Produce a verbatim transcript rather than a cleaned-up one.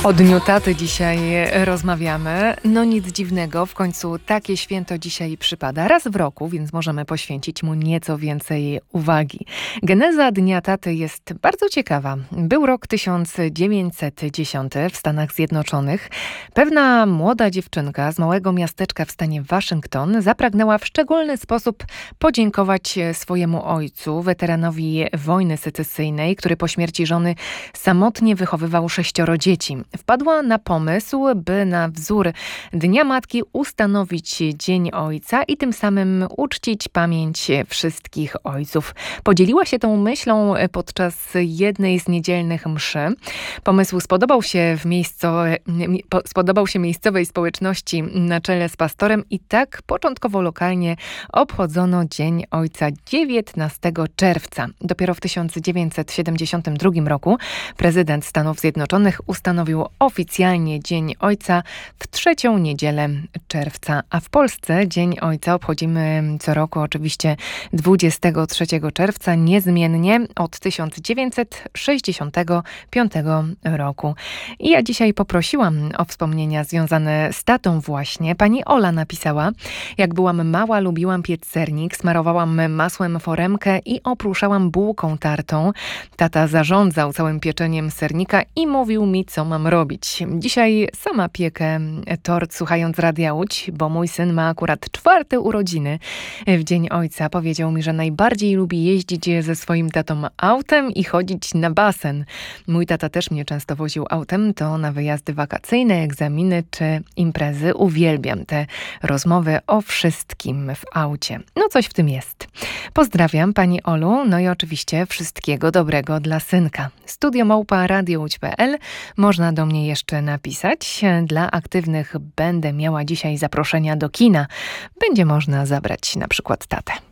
O Dniu Taty dzisiaj rozmawiamy. No nic dziwnego, w końcu takie święto dzisiaj przypada raz w roku, więc możemy poświęcić mu nieco więcej uwagi. Geneza Dnia Taty jest bardzo ciekawa. Był rok tysiąc dziewięćset dziesiąty w Stanach Zjednoczonych. Pewna młoda dziewczynka z małego miasteczka w stanie Waszyngton zapragnęła w szczególny sposób podziękować swojemu ojcu, weteranowi wojny secesyjnej, który po śmierci żony samotnie wychowywał sześcioro dzieci. Wpadła na pomysł, by na wzór Dnia Matki ustanowić Dzień Ojca i tym samym uczcić pamięć wszystkich ojców. Podzieliła się tą myślą podczas jednej z niedzielnych mszy. Pomysł spodobał się, w miejsco, spodobał się miejscowej społeczności na czele z pastorem i tak początkowo lokalnie obchodzono Dzień Ojca dziewiętnastego czerwca. Dopiero w tysiąc dziewięćset siedemdziesiątym drugim roku prezydent Stanów Zjednoczonych ustanowił oficjalnie Dzień Ojca w trzecią niedzielę czerwca, a w Polsce Dzień Ojca obchodzimy co roku oczywiście dwudziestego trzeciego czerwca, niezmiennie od tysiąc dziewięćset sześćdziesiątego piątego roku. I ja dzisiaj poprosiłam o wspomnienia związane z tatą właśnie. Pani Ola napisała: jak byłam mała, lubiłam piec sernik, smarowałam masłem foremkę i opruszałam bułką tartą. Tata zarządzał całym pieczeniem sernika i mówił mi, co mam robić. Dzisiaj sama piekę tort, słuchając Radia Łódź, bo mój syn ma akurat czwarte urodziny w Dzień Ojca. Powiedział mi, że najbardziej lubi jeździć ze swoim tatą autem i chodzić na basen. Mój tata też mnie często woził autem, to na wyjazdy wakacyjne, egzaminy czy imprezy. Uwielbiam te rozmowy o wszystkim w aucie. No coś w tym jest. Pozdrawiam Pani Olu, no i oczywiście wszystkiego dobrego dla synka. Studio małpa radio łódź kropka pe el. Można do mnie jeszcze napisać. Dla aktywnych będę miała dzisiaj zaproszenia do kina. Będzie można zabrać na przykład tatę.